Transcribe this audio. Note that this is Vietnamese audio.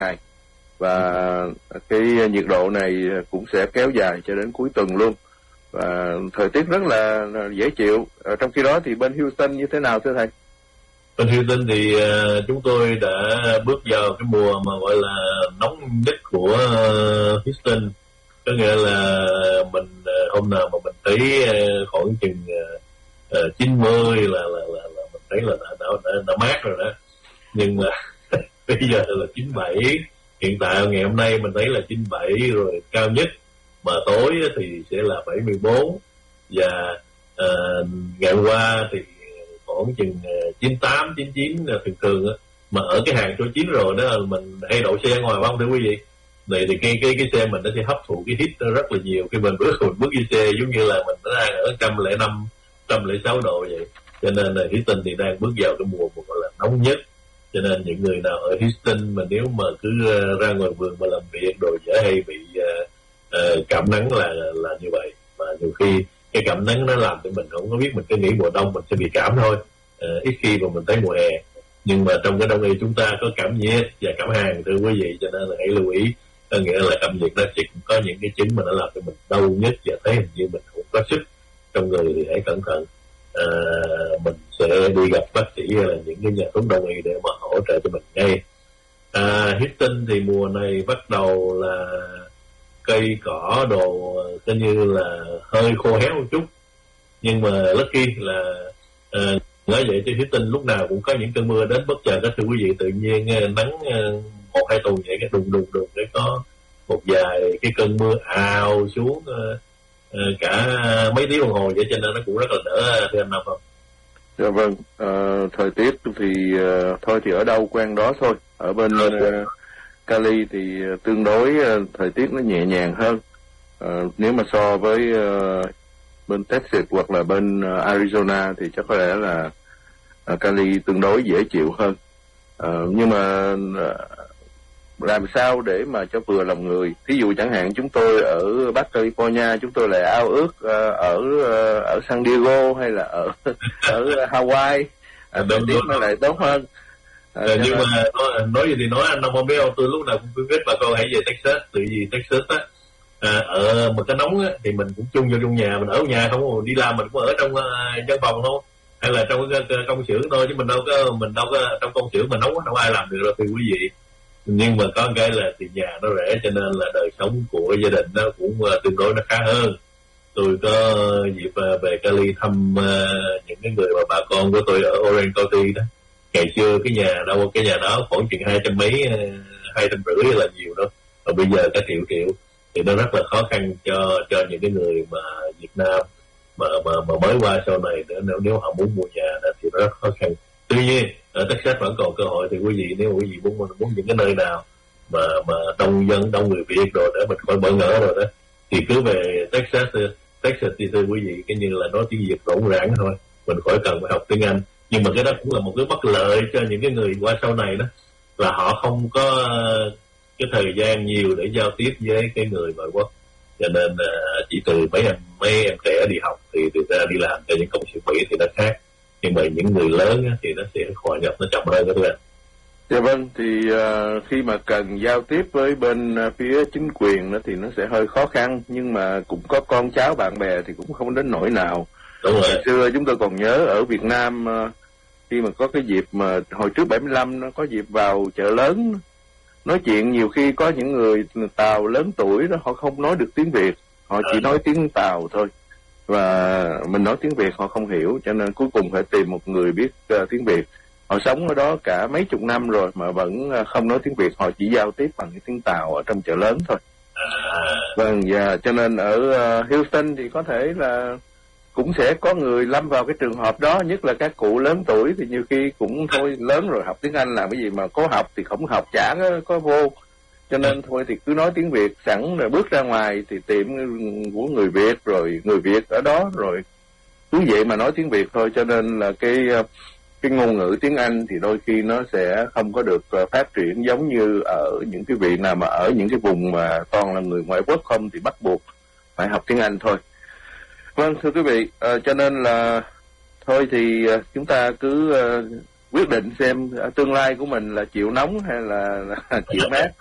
ngày, và cái nhiệt độ này cũng sẽ kéo dài cho đến cuối tuần luôn, và thời tiết rất là dễ chịu. Trong khi đó thì bên Houston như thế nào thưa thầy? Bên Houston thì chúng tôi đã bước vào cái mùa mà gọi là nóng nhất của Houston. Có nghĩa là mình hôm nào mà mình thấy khoảng chừng 90 là mình thấy là đã mát rồi đó. Nhưng mà bây giờ là 97, hiện tại ngày hôm nay mình thấy là 97 rồi cao nhất, mà tối thì sẽ là 74, và ngày qua thì khoảng chừng 98, 99 là thường á. Mà ở cái hàng số 9 rồi đó là mình hay đậu xe ngoài, phải không thưa quý vị? Này thì cái xe mình nó sẽ hấp thụ cái heat rất là nhiều. Khi mình bước vô xe giống như là mình đang ở 105, 106 độ vậy. Cho nên là Houston thì đang bước vào cái mùa gọi là nóng nhất. Cho nên những người nào ở Houston mà nếu mà cứ ra ngoài vườn mà làm việc đồ dễ hay bị cảm nắng là như vậy. Mà nhiều khi cái cảm nắng nó làm cho mình không có biết, mình cứ nghĩ mùa đông mình sẽ bị cảm thôi, ít khi mà mình thấy mùa hè. Nhưng mà trong cái đông y chúng ta có cảm nhiệt và cảm hàn thưa quý vị, cho nên là hãy lưu ý. Có nghĩa là cảm nhiệt nó chỉ có những cái chứng mà nó làm cho mình đau nhất và thấy hình như mình không có sức trong người thì hãy cẩn thận. Mình sẽ đi gặp bác sĩ hay là những cái nhà thuốc đông y để mà hỗ trợ cho mình ngay. Houston thì mùa này bắt đầu là cây cỏ đồ coi như là hơi khô héo một chút, nhưng mà lucky là nói vậy cho Houston lúc nào cũng có những cơn mưa đến bất chợt đó thưa quý vị. Tự nhiên nắng 1-2 tuần vậy cái đùng để có một vài cái cơn mưa ào xuống cả mấy tiếng đồng hồ vậy, cho nên nó cũng rất là đỡ thưa anh Nam không? Dạ vâng, thời tiết thì thôi thì ở đâu quen đó thôi. Ở bên Cali thì tương đối thời tiết nó nhẹ nhàng hơn. Nếu mà so với bên Texas hoặc là bên Arizona thì chắc có lẽ là Cali tương đối dễ chịu hơn. Nhưng mà làm sao để mà cho vừa lòng người? Thí dụ chẳng hạn chúng tôi ở Bắc California, chúng tôi lại ao ước ở San Diego hay là ở Hawaii, thời tiết nó lại tốt hơn. Nhưng mà nói gì thì nói, anh không biết không, tôi lúc nào cũng khuyến khích bà con hãy về Texas. Từ vì Texas á, ở một cái nóng á thì mình cũng chung vô trong nhà, mình ở nhà không, đi làm mình cũng ở trong văn phòng không, hay là trong cái công xưởng thôi, chứ mình đâu có trong công xưởng mà nóng đâu ai làm được đâu thưa quý vị. Nhưng mà có cái là tiền nhà nó rẻ, cho nên là đời sống của gia đình nó cũng tương đối nó khá hơn. Tôi có dịp về Cali thăm những cái người mà bà con của tôi ở Orange County đó. Ngày xưa cái nhà đó khoảng chừng 200 mấy, 250 là nhiều đâu, và bây giờ cả triệu thì nó rất là khó khăn cho những cái người mà Việt Nam mà mới qua sau này nếu họ muốn mua nhà thì nó rất khó khăn. Tuy nhiên ở Texas vẫn còn cơ hội, thì quý vị nếu quý vị muốn những cái nơi nào mà đông dân, đông người Việt rồi để mình khỏi bỡ ngỡ rồi đó, thì cứ về Texas thì thưa quý vị cái như là nói tiếng Việt rỗng rãng thôi, mình khỏi cần phải học tiếng Anh. Nhưng mà cái đó cũng là một cái bất lợi cho những cái người qua sau này đó, là họ không có cái thời gian nhiều để giao tiếp với cái người ngoại quốc, cho nên chỉ từ mấy em trẻ đi học thì ra đi làm cho những công xưởng Mỹ thì nó khác. Nhưng mà những người lớn thì nó sẽ hòa nhập nó chậm hơn đó thưa anh. Dạ vâng, thì khi mà cần giao tiếp với bên phía chính quyền đó thì nó sẽ hơi khó khăn, nhưng mà cũng có con cháu bạn bè thì cũng không đến nỗi nào. Đúng rồi. Hồi xưa chúng tôi còn nhớ ở Việt Nam khi mà có cái dịp mà hồi trước 75 nó có dịp vào chợ lớn nói chuyện, nhiều khi có những người Tàu lớn tuổi đó họ không nói được tiếng Việt, họ chỉ nói tiếng Tàu thôi, và mình nói tiếng Việt họ không hiểu, cho nên cuối cùng phải tìm một người biết tiếng Việt. Họ sống ở đó cả mấy chục năm rồi mà vẫn không nói tiếng Việt, họ chỉ giao tiếp bằng cái tiếng Tàu ở trong chợ lớn thôi. Vâng, và cho nên ở Houston thì có thể là cũng sẽ có người lâm vào cái trường hợp đó, nhất là các cụ lớn tuổi thì nhiều khi cũng thôi lớn rồi học tiếng Anh làm cái gì mà có học thì không học chả có vô, cho nên thôi thì cứ nói tiếng Việt sẵn rồi bước ra ngoài thì tiệm của người Việt rồi người Việt ở đó rồi cứ vậy mà nói tiếng Việt thôi, cho nên là cái ngôn ngữ tiếng Anh thì đôi khi nó sẽ không có được phát triển giống như ở những cái vị nào mà ở những cái vùng mà toàn là người ngoại quốc không thì bắt buộc phải học tiếng Anh thôi. Vâng thưa quý vị, cho nên là thôi thì chúng ta cứ quyết định xem tương lai của mình là chịu nóng hay là chịu mát.